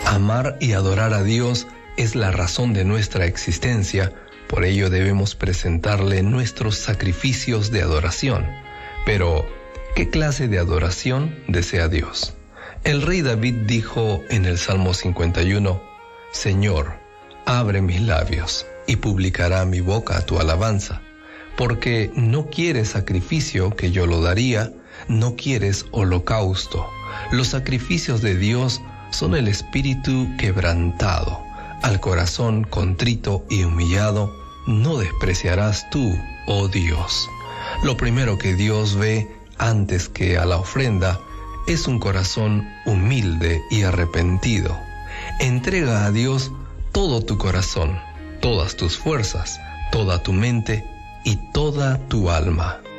Amar y adorar a Dios es la razón de nuestra existencia, por ello debemos presentarle nuestros sacrificios de adoración. Pero, ¿qué clase de adoración desea Dios? El rey David dijo en el Salmo 51, Señor, abre mis labios, y publicará mi boca tu alabanza, porque no quieres sacrificio que yo lo daría, no quieres holocausto. Los sacrificios de Dios son el espíritu quebrantado. Al corazón contrito y humillado, no despreciarás tú, oh Dios. Lo primero que Dios ve antes que a la ofrenda es un corazón humilde y arrepentido. Entrega a Dios todo tu corazón, todas tus fuerzas, toda tu mente y toda tu alma.